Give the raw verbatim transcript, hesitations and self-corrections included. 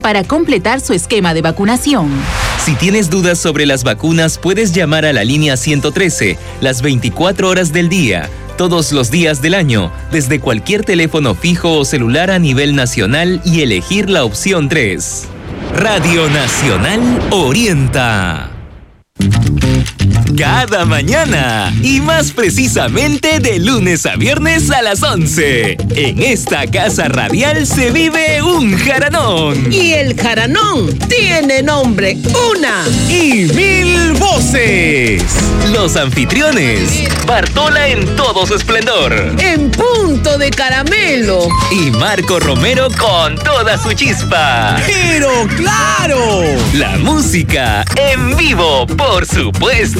para completar su esquema de vacunación. Si tienes dudas sobre las vacunas, puedes llamar a la línea ciento trece las veinticuatro horas del día, todos los días del año, desde cualquier teléfono fijo o celular a nivel nacional y elegir la opción tres. Radio Nacional orienta. Cada mañana, y más precisamente de lunes a viernes a las once. En esta casa radial se vive un jaranón. Y el jaranón tiene nombre, una y mil voces. Los anfitriones, Bartola en todo su esplendor. En punto de caramelo. Y Marco Romero con toda su chispa. ¡Pero claro! La música en vivo, por supuesto.